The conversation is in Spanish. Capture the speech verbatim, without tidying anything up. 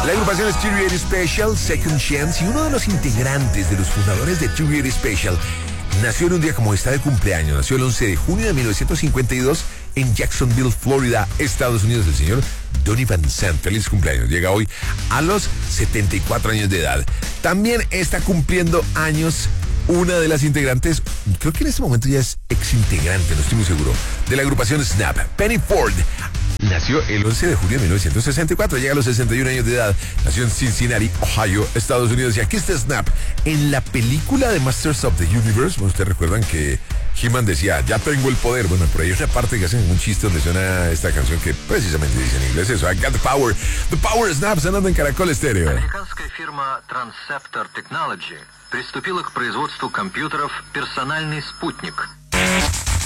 La agrupación es Stereo Special, Second Chance, y uno de los integrantes de los fundadores de Stereo Special nació en un día como está de cumpleaños. Nació el once de junio de mil novecientos cincuenta y dos en Jacksonville, Florida, Estados Unidos, el señor Donny Van Sant. Feliz cumpleaños. Llega hoy a los setenta y cuatro años de edad. También está cumpliendo años una de las integrantes, creo que en este momento ya es ex integrante, no estoy muy seguro, de la agrupación Snap, Penny Ford. Nació el once de julio de mil novecientos sesenta y cuatro, llega a los sesenta y un años de edad. Nació en Cincinnati, Ohio, Estados Unidos. Y aquí está Snap. En la película de Masters of the Universe, ustedes recuerdan que He-Man decía, ya tengo el poder. Bueno, por ahí hay una parte que hacen un chiste donde suena esta canción que precisamente dice en inglés eso, I got the power. The power Snap, sonando en Caracol Estéreo. Американская фирма Transceptor Technology приступила к производству компьютеров «Персональный спутник».